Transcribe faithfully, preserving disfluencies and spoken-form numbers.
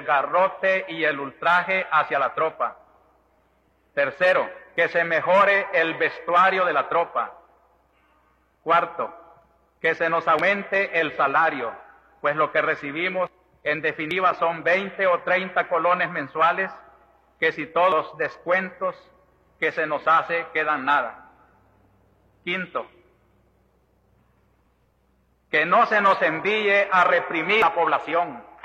garrote y el ultraje hacia la tropa. Tercero, que se mejore el vestuario de la tropa. Cuarto, que se nos aumente el salario, pues lo que recibimos en definitiva son veinte o treinta colones mensuales, que si todos los descuentos que se nos hace quedan nada. Quinto, que no se nos envíe a reprimir a la población,